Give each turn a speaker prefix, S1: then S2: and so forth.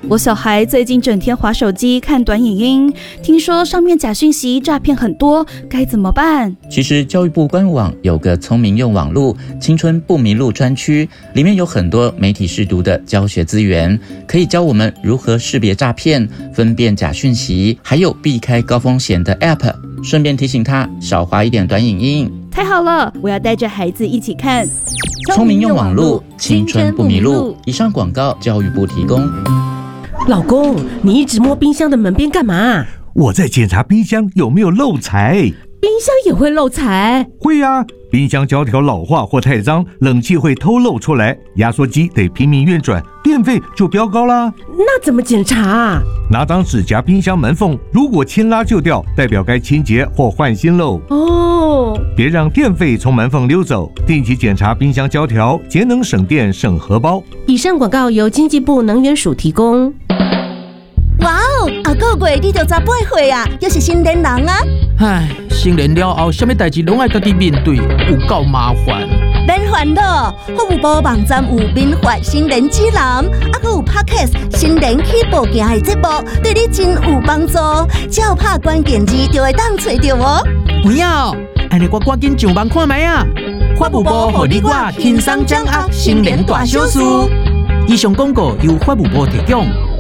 S1: 我小孩最近整天滑手机看短影音，听说上面假讯息诈骗很多，该怎么办？
S2: 其实教育部官网有个聪明用网路青春不迷路专区，里面有很多媒体识读的教学资源，可以教我们如何识别诈骗、分辨假讯息，还有避开高风险的 App。顺便提醒他少滑一点短影音。
S1: 太好了，我要带着孩子一起看。
S2: 聪明用网路，青春不迷路。以上广告，教育部提供。
S3: 老公，你一直摸冰箱的门边干嘛？
S4: 我在检查冰箱有没有漏财。
S3: 冰箱也会漏财？
S4: 会啊，冰箱胶条老化或太脏，冷气会偷漏出来，压缩机得拼命运转，电费就飙高啦。
S3: 那怎么检查啊？
S4: 拿张纸夹冰箱门缝，如果牵拉就掉，代表该清洁或换新漏。
S3: 哦，
S4: 别让电费从门缝溜走，定期检查冰箱胶条，节能省电省荷包。
S3: 以上广告由经济部能源署提供。
S5: 哇哦，啊个月你就18岁啊，又是成年人啊！
S6: 唉，成年了后，什么代志拢爱家己面对，有够麻烦。
S5: 免烦恼，服务部网站有民法成年指南，还有 Podcast 成年起步行的节目，对你真有帮助。只要拍关键字就会当找到哦。
S6: 有影哦，安尼我赶紧上网看卖啊！法务部互你我轻松掌握成年大小事。以上广告由法务部提供。